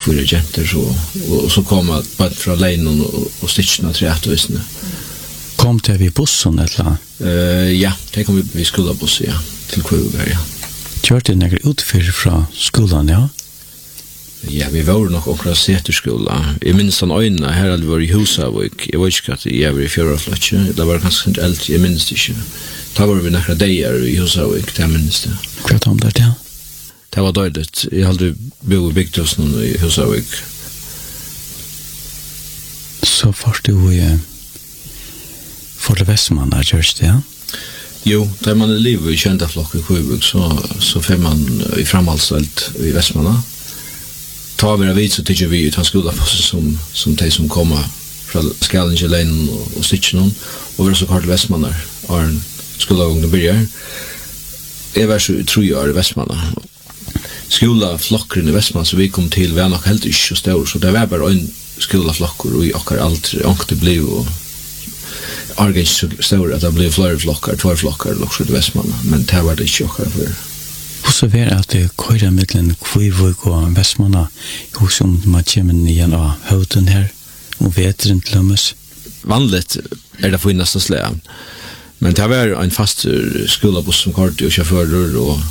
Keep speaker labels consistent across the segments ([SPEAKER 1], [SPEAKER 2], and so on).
[SPEAKER 1] fyra jenter och så kom att bara från Leinon och stitcherna till rättvisning.
[SPEAKER 2] Kom det vid bussen eller?
[SPEAKER 1] Ja, det kom vi skolbuss ja till Kruger ja.
[SPEAKER 2] Körde ni utför från skolan ja?
[SPEAKER 1] Ja, vi var nog också säterskola. I minns han öjna här hade varit i Husavik. Jag vet inte att jag var i fjärraflatje. Det var ganska inte äldre, jag minns det inte. Då var vi några dagar i Husavik, det minns det.
[SPEAKER 2] Vad om det ja?
[SPEAKER 1] Det var dåligt. Jag hade bo i Bygdhusen i Husavik.
[SPEAKER 2] Så först du för det Västmanna görs det ja?
[SPEAKER 1] Jo, där man är liv i kända flock i Sjöbuk så får man i framhalsvält i Västmanna. Tar vi det vid så tycker vi tar skola på sig som de som kommer från Skallingelän och Stitchen och vi är så kort Västmanna har en skolagång att börja. Jag var så 3 år i Västmanna. Skola flockren i Västmanna så vi kom till vi är nog helt inte så stor så det var bara en skola flockor och jag har alltid det blev och argen så stor att det blev flera flockar, 2 flockar också i Västmanna men det var det inte också för.
[SPEAKER 2] Hur så är att det köra mellan Kvivik och Västmanna hur som man kommer igen av höten här och vetren till lömmes?
[SPEAKER 1] Vanligt är det för nästa släm. Men det var en fast skolbuss som kort och chaufförer och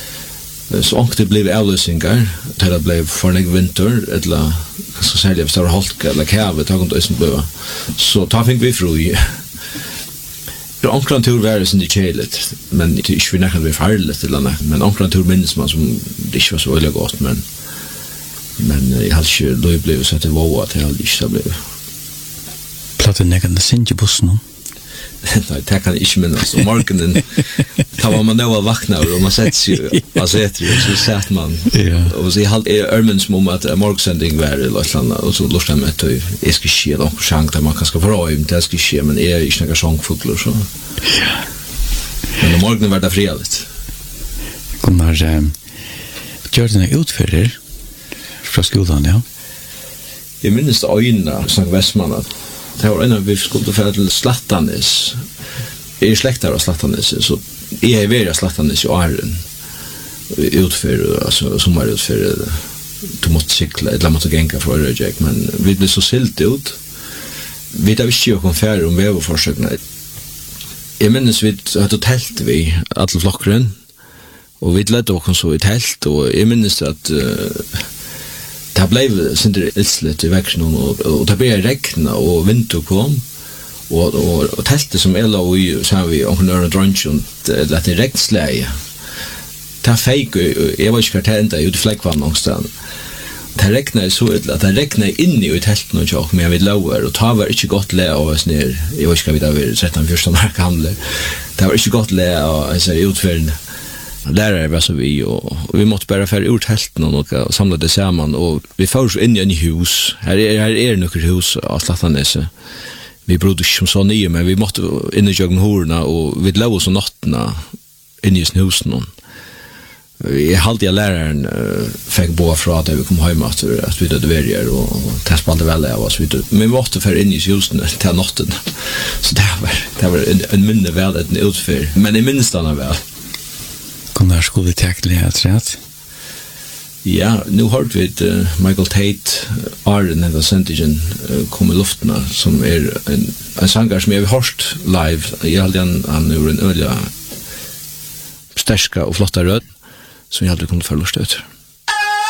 [SPEAKER 1] så det blev avlösningar till det blev för en vinter eller så säger det stora halka eller kave tag inte som blev så tar fick vi fri. Det omkring tur var det sin det chelet men det är ju inte vi farligt eller något men omkring tur minns man som det inte var så väldigt gott men jag hade ju då blev så att det var att det hade inte så blev
[SPEAKER 2] platten nägande sin i bussen.
[SPEAKER 1] Nej, det kan inte minnas. Och morgonen, då var man då vakna och man sätter ju, så satt man. Och så jag örmens om att morgonsändning var eller något annat, och så lustade jag med att jag ska ske någon chans där man kan ska få det jag ska ske, men jag är inte några sångfuglar så. Men om morgonen var det frihet.
[SPEAKER 2] Gunnar, gör den utförder från skolan, ja?
[SPEAKER 1] Jag minns det öjna, som Västmanna. Det var en vi skulle för till Slattanes. Är släktar av Slattanes så är jag vara Slattanes i Arren. Utför alltså sommarutför du måste cykla eller måste gänga för det Jack men vi blev så silt ut. Vi där visste ju konfär om vi var försökna. Jag minns vi hade tält vi alla flockren och vi ledde också så i tält och jag minns att det blev sindri ilslet i växten och det började regna och vinter kom och testet som Ella och sa vi om en drunch och att det regnsläge. Det fake jag var inte ända ut i fläckvann någonstans. Det regnade så att det regnade in i tälten och jag med vid lower och det var inte gott lä av oss ner. Jag vet inte vi där 13-14 år gamla. Det var inte gott lä av så utförande. Lärare var så vi och vi måste bara färra ur tälten och samla det samman och vi får så in i en hus. Här är några hus av Slattanese. Vi brodde som så nye men vi måste in i jögna horna och vi låg oss och nattna in i husen. Jag hade jag läraren fick bo från att vi kom hem att vi dödde verger och testade väl av oss. Men vi måste färra in i husen till natten. Så det var en minne väl ett utför. Men i minst annan väl.
[SPEAKER 2] Gunnar skulle tackla det rätt.
[SPEAKER 1] Ja, nu har vi Michael Tate Arden and the Sentigen kom i luften som är en sångare som jag har hört live. Jag hade han ur en öliga stärska och flotta röd som jag hade kunnat förlusta ut.